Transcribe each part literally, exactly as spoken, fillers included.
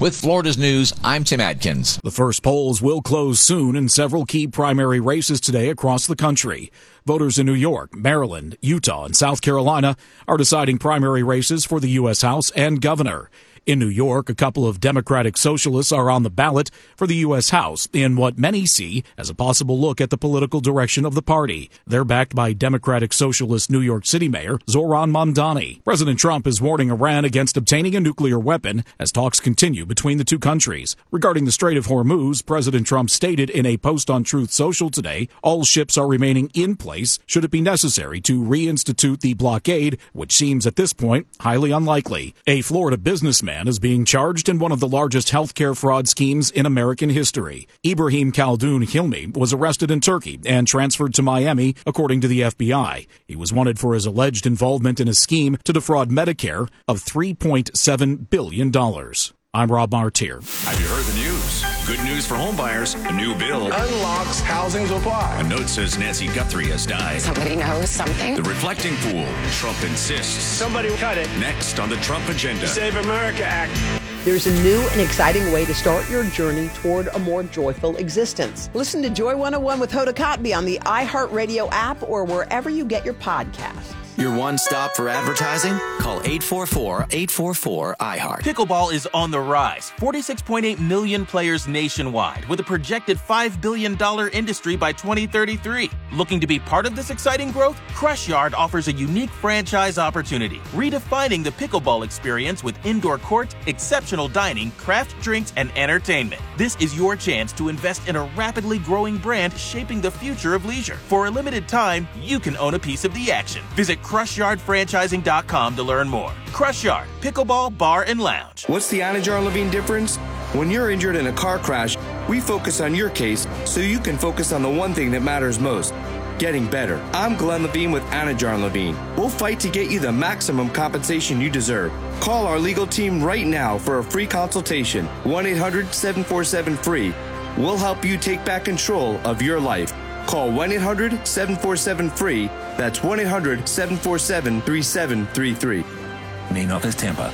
With Florida's news, I'm Tim Adkins. The first polls will close soon in several key primary races today across the country. Voters in New York, Maryland, Utah, and South Carolina are deciding primary races for the U S House and governor. In New York, a couple of Democratic socialists are on the ballot for the U S House in what many see as a possible look at the political direction of the party. They're backed by Democratic Socialist New York City Mayor Zohran Mamdani. President Trump is warning Iran against obtaining a nuclear weapon as talks continue between the two countries. Regarding the Strait of Hormuz, President Trump stated in a post on Truth Social today, all ships are remaining in place should it be necessary to reinstitute the blockade, which seems at this point highly unlikely. A Florida businessman is being charged in one of the largest healthcare fraud schemes in American history. Ibrahim Khaldoon Hilmi was arrested in Turkey and transferred to Miami, according to the F B I. He was wanted for his alleged involvement in a scheme to defraud Medicare of three point seven billion dollars. I'm Rob Martier. Have you heard the news? Good news for homebuyers. A new bill unlocks housing supply. A note says Nancy Guthrie has died. Somebody knows something. The reflecting pool. Trump insists. Somebody cut it. Next on the Trump agenda. Save America Act. There's a new and exciting way to start your journey toward a more joyful existence. Listen to Joy one oh one with Hoda Kotb on the iHeartRadio app or wherever you get your podcasts. Your one stop for advertising? Call eight four four, eight four four, I heart. Pickleball is on the rise. forty-six point eight million players nationwide with a projected five billion dollars industry by twenty thirty-three. Looking to be part of this exciting growth? Crush Yard offers a unique franchise opportunity, redefining the pickleball experience with indoor court, exceptional dining, craft drinks, and entertainment. This is your chance to invest in a rapidly growing brand shaping the future of leisure. For a limited time, you can own a piece of the action. Visit crush yard franchising dot com to learn more. Crush Yard, Pickleball Bar and Lounge. What's the Anajar Levine difference? When you're injured in a car crash, we focus on your case so you can focus on the one thing that matters most, getting better. I'm Glenn Levine with Anajar Levine. We'll fight to get you the maximum compensation you deserve. Call our legal team right now for a free consultation. one eight hundred, seven four seven, free. We'll help you take back control of your life. Call one eight hundred, seven four seven, free. That's one eight hundred, seven four seven, three seven three three. Main office, Tampa.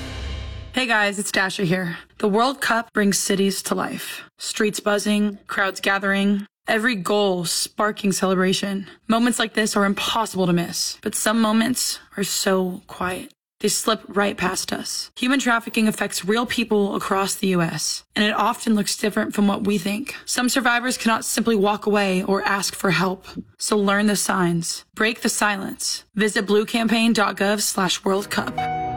Hey guys, it's Dasha here. The World Cup brings cities to life. Streets buzzing, crowds gathering, every goal sparking celebration. Moments like this are impossible to miss, but some moments are so quiet. They slip right past us. Human trafficking affects real people across the U S, and it often looks different from what we think. Some survivors cannot simply walk away or ask for help. So learn the signs. Break the silence. Visit bluecampaign.gov slash World Cup.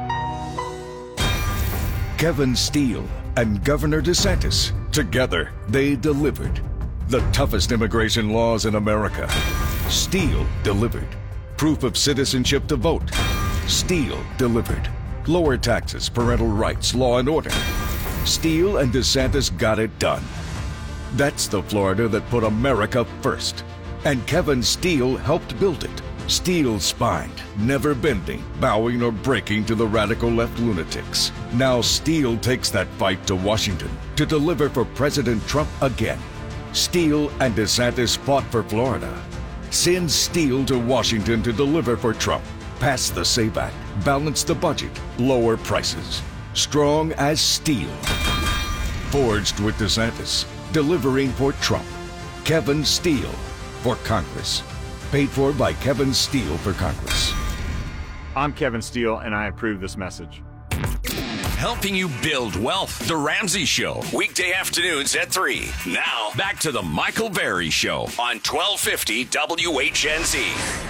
Kevin Steele and Governor DeSantis, together, they delivered. The toughest immigration laws in America. Steele delivered. Proof of citizenship to vote. Steele delivered. Lower taxes, parental rights, law and order. Steele and DeSantis got it done. That's the Florida that put America first. And Kevin Steele helped build it. Steele-spined, never bending, bowing or breaking to the radical left lunatics. Now Steele takes that fight to Washington to deliver for President Trump again. Steele and DeSantis fought for Florida. Send Steele to Washington to deliver for Trump. Pass the SAVE Act, balance the budget, lower prices. Strong as steel. Forged with DeSantis, delivering for Trump. Kevin Steele for Congress. Paid for by Kevin Steele for Congress. I'm Kevin Steele, and I approve this message. Helping you build wealth. The Ramsey Show. Weekday afternoons at three. Now, back to the Michael Berry Show on twelve fifty W H N Z.